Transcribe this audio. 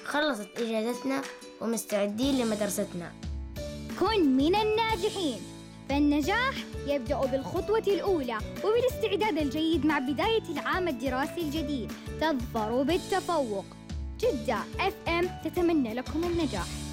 خلصت إجازتنا ومستعدين لمدرستنا. كن من الناجحين، فالنجاح يبدأ بالخطوة الأولى وبالاستعداد الجيد مع بداية العام الدراسي الجديد. تظفر بالتفوق. جدة FM تتمنى لكم النجاح.